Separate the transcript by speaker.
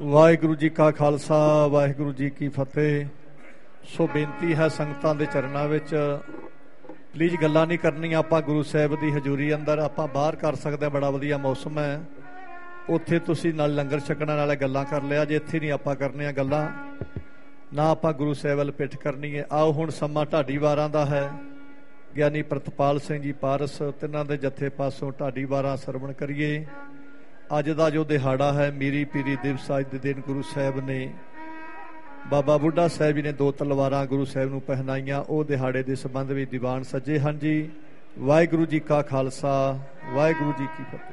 Speaker 1: ਵਾਹਿਗੁਰੂ ਜੀ ਕਾ ਖਾਲਸਾ ਵਾਹਿਗੁਰੂ ਜੀ ਕੀ ਫਤਿਹ। ਸੋ ਬੇਨਤੀ ਹੈ ਸੰਗਤਾਂ ਦੇ ਚਰਨਾਂ ਵਿੱਚ ਪਲੀਜ਼ ਗੱਲਾਂ ਨਹੀਂ ਕਰਨੀਆਂ। ਆਪਾਂ ਗੁਰੂ ਸਾਹਿਬ ਦੀ ਹਜ਼ੂਰੀ ਅੰਦਰ ਆਪਾਂ ਬਾਹਰ ਕਰ ਸਕਦੇ ਹਾਂ, ਬੜਾ ਵਧੀਆ ਮੌਸਮ ਹੈ। ਉੱਥੇ ਤੁਸੀਂ ਨਾਲ ਲੰਗਰ ਛਕਣ ਨਾਲੇ ਗੱਲਾਂ ਕਰ ਲਿਆ ਜੇ, ਇੱਥੇ ਨਹੀਂ ਆਪਾਂ ਕਰਨੀਆਂ ਗੱਲਾਂ, ਨਾ ਆਪਾਂ ਗੁਰੂ ਸਾਹਿਬ ਵੱਲ ਪਿੱਠ ਕਰਨੀ ਹੈ। ਆਓ ਹੁਣ ਸਮਾਂ ਢਾਡੀ ਵਾਰਾਂ ਦਾ ਹੈ। ਗਿਆਨੀ ਪ੍ਰਿਤਪਾਲ ਸਿੰਘ ਜੀ ਪਾਰਸ ਤਿੰਨਾਂ ਦੇ ਜੱਥੇ ਪਾਸੋਂ ਢਾਡੀ ਵਾਰਾਂ ਸਰਵਣ ਕਰੀਏ। ਅੱਜ ਦਾ ਜੋ ਦਿਹਾੜਾ ਹੈ ਮੀਰੀ ਪੀਰੀ ਦਿਵਸ, ਅੱਜ ਦੇ ਦਿਨ ਗੁਰੂ ਸਾਹਿਬ ਨੇ ਬਾਬਾ ਬੁੱਢਾ ਸਾਹਿਬ ਜੀ ਨੇ 2 ਤਲਵਾਰਾਂ ਗੁਰੂ ਸਾਹਿਬ ਨੂੰ ਪਹਿਨਾਈਆਂ। ਉਹ ਦਿਹਾੜੇ ਦੇ ਸੰਬੰਧ ਵਿੱਚ ਦੀਵਾਨ ਸੱਜੇ ਹਨ ਜੀ। ਵਾਹਿਗੁਰੂ ਜੀ ਕਾ ਖਾਲਸਾ ਵਾਹਿਗੁਰੂ ਜੀ ਕੀ ਫਤਿਹ।